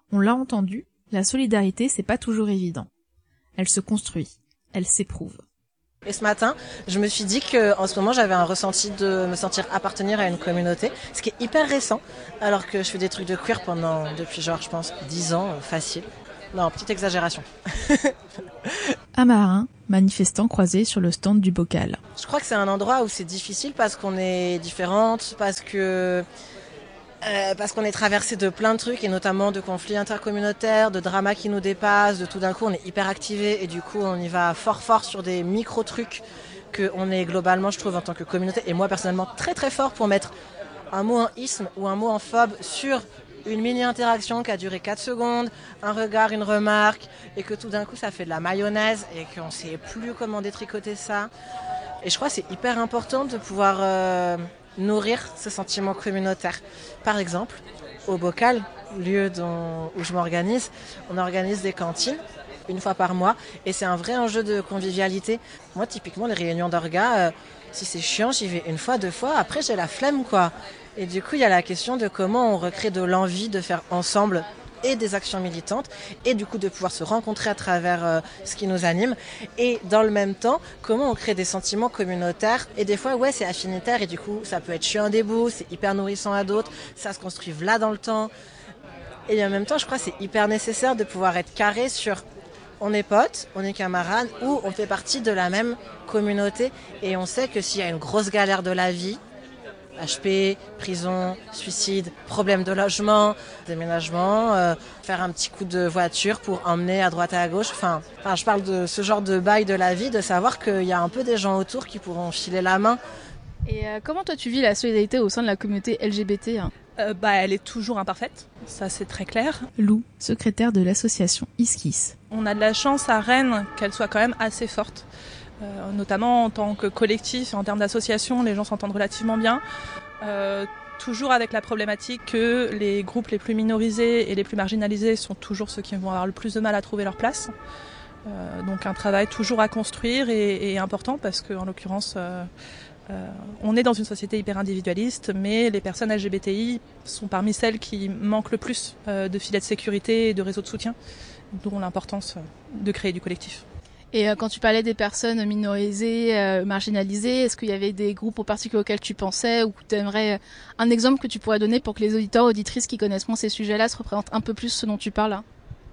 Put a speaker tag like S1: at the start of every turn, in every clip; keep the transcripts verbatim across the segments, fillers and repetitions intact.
S1: On l'a entendu, la solidarité c'est pas toujours évident. Elle se construit, elle s'éprouve.
S2: Et ce matin, je me suis dit qu'en ce moment, j'avais un ressenti de me sentir appartenir à une communauté, ce qui est hyper récent, alors que je fais des trucs de queer pendant, depuis genre, je pense, dix ans, euh, facile. Non, petite exagération.
S1: Amarin, manifestant croisé sur le stand du bocal.
S2: Je crois que c'est un endroit où c'est difficile parce qu'on est différentes, parce que... Euh, parce qu'on est traversé de plein de trucs et notamment de conflits intercommunautaires, de dramas qui nous dépassent, de tout d'un coup on est hyper activé et du coup on y va fort fort sur des micro trucs qu'on est globalement, je trouve, en tant que communauté, et moi personnellement très très fort pour mettre un mot en isme ou un mot en phobe sur une mini interaction qui a duré quatre secondes, un regard, une remarque, et que tout d'un coup ça fait de la mayonnaise et qu'on sait plus comment détricoter ça. Et je crois que c'est hyper important de pouvoir euh, nourrir ce sentiment communautaire. Par exemple, au Bocal, lieu dont, où je m'organise, on organise des cantines une fois par mois et c'est un vrai enjeu de convivialité. Moi, typiquement, les réunions d'orga, euh, si c'est chiant, j'y vais une fois, deux fois, après j'ai la flemme, quoi. Et du coup, il y a la question de comment on recrée de l'envie de faire ensemble et des actions militantes, et du coup de pouvoir se rencontrer à travers euh, ce qui nous anime, et dans le même temps, comment on crée des sentiments communautaires, et des fois, ouais, c'est affinitaire, et du coup, ça peut être chiant au début, c'est hyper nourrissant à d'autres, ça se construit là dans le temps, et en même temps, je crois que c'est hyper nécessaire de pouvoir être carré sur on est potes, on est camarades, ou on fait partie de la même communauté, et on sait que s'il y a une grosse galère de la vie, H P, prison, suicide, problème de logement, déménagement, euh, faire un petit coup de voiture pour emmener à droite et à gauche. Enfin, enfin, je parle de ce genre de bail de la vie, de savoir qu'il y a un peu des gens autour qui pourront filer la main.
S3: Et euh, comment toi tu vis la solidarité au sein de la communauté L G B T hein
S4: euh, bah, Elle est toujours imparfaite, ça c'est très clair.
S1: Lou, secrétaire de l'association Iskis.
S4: On a de la chance à Rennes qu'elle soit quand même assez forte. Euh, notamment en tant que collectif, en termes d'association, les gens s'entendent relativement bien. Euh, toujours avec la problématique que les groupes les plus minorisés et les plus marginalisés sont toujours ceux qui vont avoir le plus de mal à trouver leur place. Euh, donc un travail toujours à construire et, et important parce qu'en l'occurrence, euh, euh, on est dans une société hyper individualiste, mais les personnes L G B T I sont parmi celles qui manquent le plus euh, de filets de sécurité et de réseaux de soutien, d'où l'importance de créer du collectif.
S3: Et euh, quand tu parlais des personnes minorisées, euh, marginalisées, est-ce qu'il y avait des groupes en particulier auxquels tu pensais ou que tu aimerais un exemple que tu pourrais donner pour que les auditeurs, auditrices qui connaissent moins ces sujets-là se représentent un peu plus ce dont tu parles là ?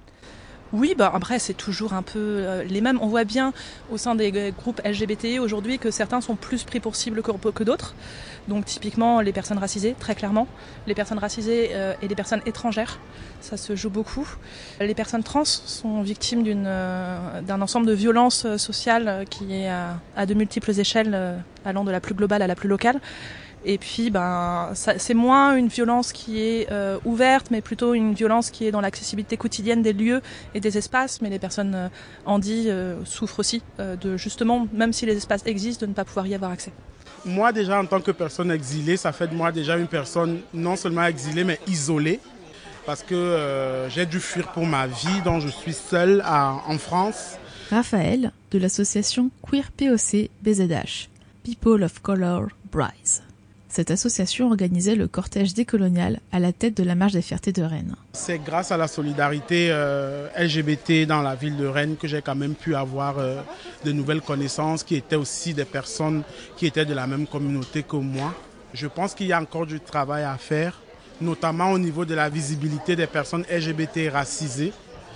S4: Oui, bah après c'est toujours un peu euh, les mêmes. On voit bien au sein des groupes L G B T I aujourd'hui que certains sont plus pris pour cible que, que d'autres. Donc typiquement les personnes racisées, très clairement. Les personnes racisées euh, et les personnes étrangères, ça se joue beaucoup. Les personnes trans sont victimes d'une, euh, d'un ensemble de violences sociales qui est à, à de multiples échelles, euh, allant de la plus globale à la plus locale. Et puis, ben, ça, c'est moins une violence qui est euh, ouverte, mais plutôt une violence qui est dans l'accessibilité quotidienne des lieux et des espaces. Mais les personnes euh, handies euh, souffrent aussi euh, de justement, même si les espaces existent, de ne pas pouvoir y avoir accès.
S5: Moi, déjà, en tant que personne exilée, ça fait de moi déjà une personne non seulement exilée, mais isolée. Parce que euh, j'ai dû fuir pour ma vie, donc je suis seule à, en France.
S1: Raphaël, de l'association Queer P O C B Z H, People of Color Brise. Cette association organisait le cortège décolonial à la tête de la marche des fiertés de Rennes.
S5: C'est grâce à la solidarité euh, L G B T dans la ville de Rennes que j'ai quand même pu avoir euh, de nouvelles connaissances qui étaient aussi des personnes qui étaient de la même communauté que moi. Je pense qu'il y a encore du travail à faire, notamment au niveau de la visibilité des personnes L G B T racisées.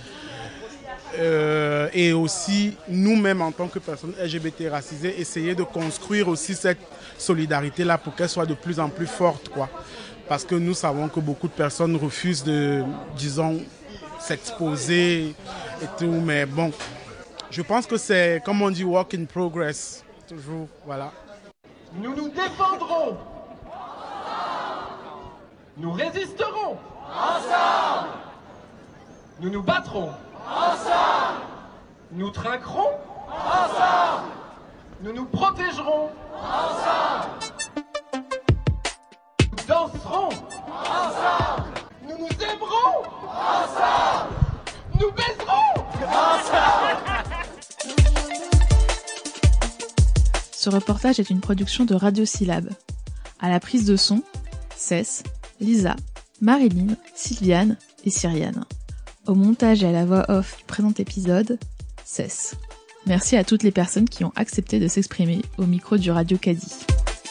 S5: Euh, et aussi nous-mêmes en tant que personnes L G B T racisées, essayer de construire aussi cette solidarité-là pour qu'elle soit de plus en plus forte, quoi. Parce que nous savons que beaucoup de personnes refusent de, disons, s'exposer et tout, mais bon, je pense que c'est, comme on dit, work in progress, toujours, voilà.
S6: Nous nous défendrons. Nous résisterons. Ensemble. Nous nous battrons. Ensemble. Nous trinquerons. Ensemble. Nous nous protégerons. Ensemble. Nous danserons. Ensemble. Nous nous aimerons. Ensemble. Nous baiserons. Ensemble.
S1: Ce reportage est une production de Radio Syllabe. À la prise de son, Cess, Lisa, Marilyn, Sylviane et Cyriane. au montage et à la voix off du présent épisode, Cess. Merci à toutes les personnes qui ont accepté de s'exprimer au micro du Radio Caddy.